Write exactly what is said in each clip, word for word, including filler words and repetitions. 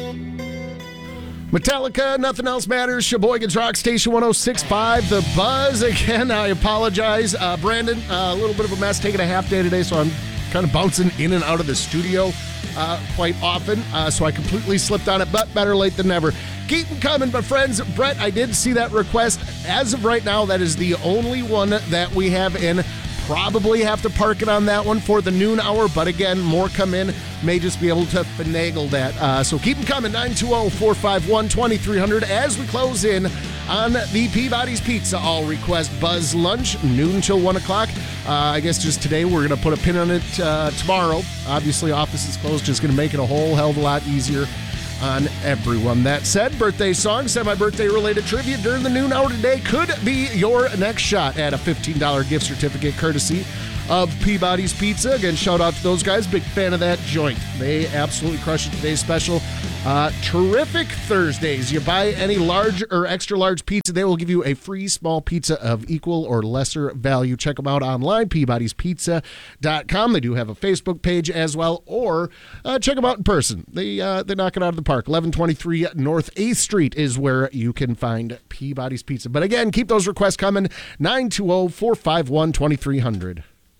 Metallica, Nothing Else Matters, Sheboygan's Rock Station one oh six point five, The Buzz. Again, I apologize. Uh, Brandon, uh, a little bit of a mess, taking a half day today, so I'm kind of bouncing in and out of the studio uh, quite often, uh, so I completely slipped on it, but better late than never. Keep them coming, but friends, Brett, I did see that request. As of right now, that is the only one that we have in. Probably have to park it on that one for the noon hour, but again, more come in. May just be able to finagle that. Uh, so keep them coming, nine two zero, four five one, two three zero zero as we close in on the Peabody's Pizza All Request Buzz Lunch, noon till one o'clock. Uh, I guess just today we're going to put a pin on it uh, tomorrow. Obviously, office is closed, just going to make it a whole hell of a lot easier on everyone. That said, birthday songs, semi-birthday related trivia during the noon hour today could be your next shot at a fifteen dollars gift certificate courtesy of Peabody's Pizza. Again, shout out to those guys. Big fan of that joint. They absolutely crushed it today's special. Uh, terrific Thursdays. You buy any large or extra large pizza, they will give you a free small pizza of equal or lesser value. Check them out online, peabodys pizza dot com. They do have a Facebook page as well, or uh, check them out in person. They, uh, they knock it out of the park. eleven twenty-three North eighth Street is where you can find Peabody's Pizza. But again, keep those requests coming. nine two zero, four five one, two three zero zero.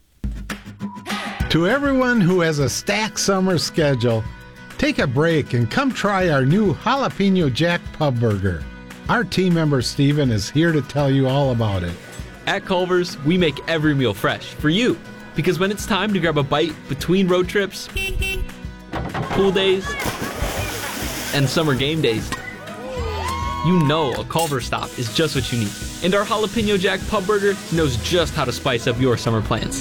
To everyone who has a stacked summer schedule, take a break and come try our new Jalapeno Jack Pub Burger. Our team member Steven is here to tell you all about it. At Culver's, we make every meal fresh for you. Because when it's time to grab a bite between road trips, pool days, and summer game days, you know a Culver's stop is just what you need. And our Jalapeno Jack Pub Burger knows just how to spice up your summer plans.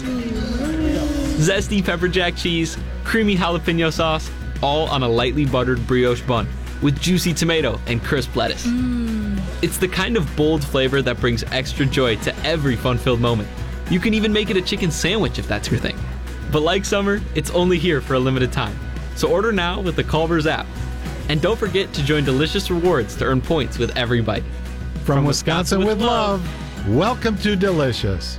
Zesty pepper jack cheese, creamy jalapeno sauce, all on a lightly buttered brioche bun with juicy tomato and crisp lettuce. Mm. It's the kind of bold flavor that brings extra joy to every fun-filled moment. You can even make it a chicken sandwich if that's your thing. But like summer, it's only here for a limited time. So order now with the Culver's app. And don't forget to join Delicious Rewards to earn points with every bite. From, From Wisconsin, Wisconsin with, with love, love, welcome to Delicious.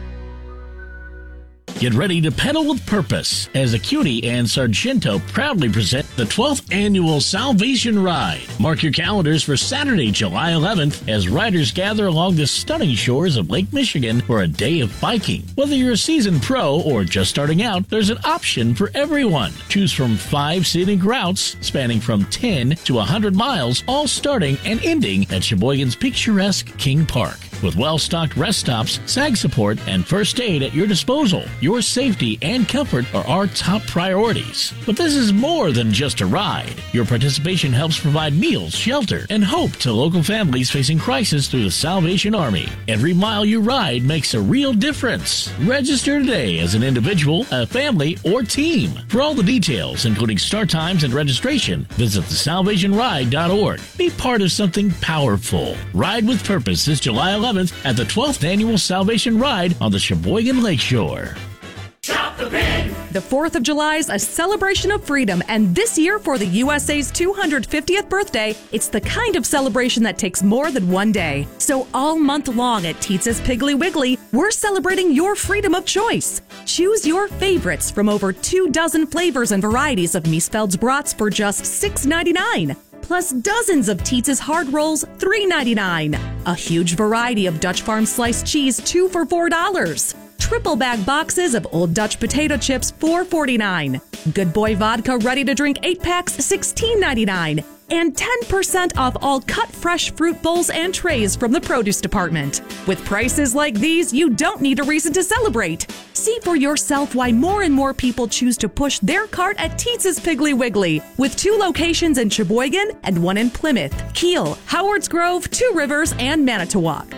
Get ready to pedal with purpose as Acuity and Sargento proudly present the twelfth Annual Salvation Ride. Mark your calendars for Saturday, July eleventh, as riders gather along the stunning shores of Lake Michigan for a day of biking. Whether you're a seasoned pro or just starting out, there's an option for everyone. Choose from five scenic routes spanning from ten to one hundred miles, all starting and ending at Sheboygan's picturesque King Park. With well-stocked rest stops, sag support, and first aid at your disposal, your safety and comfort are our top priorities. But this is more than just a ride. Your participation helps provide meals, shelter, and hope to local families facing crisis through the Salvation Army. Every mile you ride makes a real difference. Register today as an individual, a family, or team. For all the details, including start times and registration, visit the salvation ride dot org. Be part of something powerful. Ride with Purpose this July eleventh at the twelfth Annual Salvation Ride on the Sheboygan Lakeshore. Shop the pig! The fourth of July is a celebration of freedom, and this year for the U S A's two hundred fiftieth birthday, it's the kind of celebration that takes more than one day. So all month long at Teetza's Piggly Wiggly, we're celebrating your freedom of choice. Choose your favorites from over two dozen flavors and varieties of Miesfeld's brats for just six ninety-nine. Plus dozens of Teetza's hard rolls, three ninety-nine. A huge variety of Dutch Farm sliced cheese, two for four dollars. Triple bag boxes of Old Dutch potato chips, four forty-nine. Good Boy vodka ready to drink eight packs, sixteen ninety-nine. And ten percent off all cut fresh fruit bowls and trays from the produce department. With prices like these, you don't need a reason to celebrate. See for yourself why more and more people choose to push their cart at Teetza's Piggly Wiggly, with two locations in Sheboygan and one in Plymouth, Kiel, Howards Grove, Two Rivers, and Manitowoc.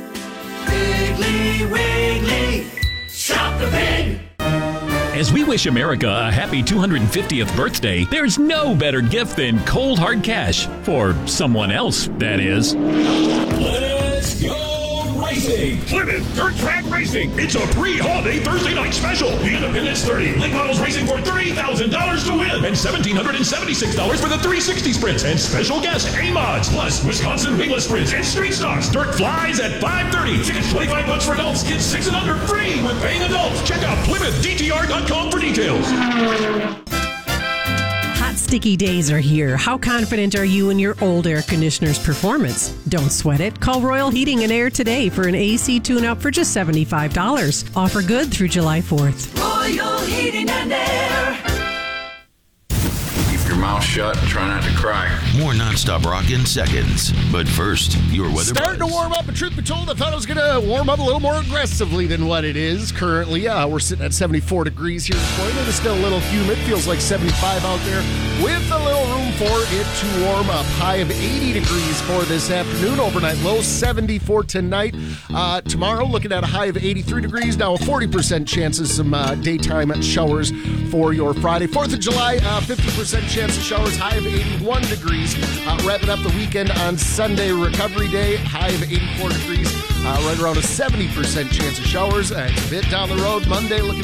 Piggly Wiggly, shop the pig! As we wish America a happy two hundred fiftieth birthday, there's no better gift than cold hard cash. For someone else, that is. Let's go racing! Plymouth Dirt Track Racing! It's a pre-holiday Thursday night special! The Independence thirty. Late models racing for thirty thousand dollars to win! And one thousand seven hundred seventy-six dollars for the three sixty sprints! And special guest A-Mods! Plus Wisconsin wingless sprints and street stocks! Dirt flies at five thirty! Tickets twenty-five bucks for adults, kids six and under free with paying adults! Check out Plymouth D T R dot com for details! Hot sticky days are here. How confident are you in your old air conditioner's performance? Don't sweat it. Call Royal Heating and Air today for an A C tune-up for just seventy-five dollars. Offer good through July fourth. Royal Heating and Air. Keep your mouth shut and try not to cry. More nonstop rock in seconds. But first, your weather. Starting buzz. to warm up, but truth be told, I thought it was going to warm up a little more aggressively than what it is currently. Uh, we're sitting at seventy-four degrees here this morning. It is still a little humid. Feels like seventy-five out there with a little room for it to warm up. High of eighty degrees for this afternoon. Overnight low seventy for tonight. Uh, tomorrow, looking at a high of eighty-three degrees. Now a forty percent chance of some uh, daytime showers for your Friday. fourth of July, uh, fifty percent chance of showers. High of eighty-one degrees. Uh, wrapping up the weekend on Sunday, Recovery Day. High of eighty-four degrees. Uh, right around a seventy percent chance of showers. Uh, it's a bit down the road. Monday looking